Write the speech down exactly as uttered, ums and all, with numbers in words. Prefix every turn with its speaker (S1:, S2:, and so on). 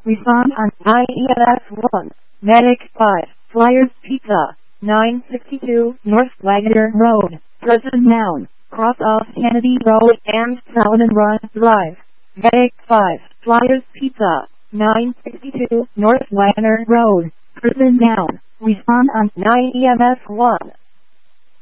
S1: Respond on I E F one. Medic five. Flyers Pizza. nine sixty-two North Wagner Road. Prison noun. Cross off Kennedy Road and Salomon Run Drive. Medic five. Flyers Pizza. nine sixty-two North Wagner Road. Prison noun. Respond on nine E M S one.